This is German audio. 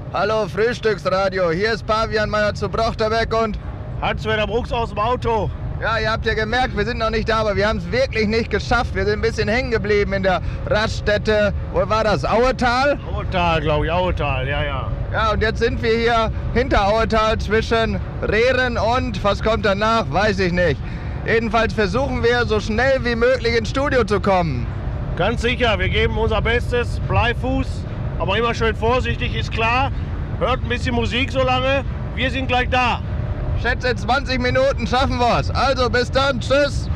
Hallo Frühstücksradio, hier ist Pavian Meyer zu Brochterbeck und... Hans-Werner Brooks aus dem Auto. Ja, ihr habt ja gemerkt, wir sind noch nicht da, aber wir haben es wirklich nicht geschafft. Wir sind ein bisschen hängen geblieben in der Raststätte. Wo war das? Auetal? Auetal, glaube ich, Auetal, ja. Ja, und jetzt sind wir hier hinter Auetal zwischen Rehren und, was kommt danach, weiß ich nicht. Jedenfalls versuchen wir, so schnell wie möglich ins Studio zu kommen. Ganz sicher, wir geben unser Bestes, Bleifuß, aber immer schön vorsichtig, ist klar. Hört ein bisschen Musik so lange, wir sind gleich da. Schätze 20 Minuten schaffen wir's. Also bis dann, tschüss.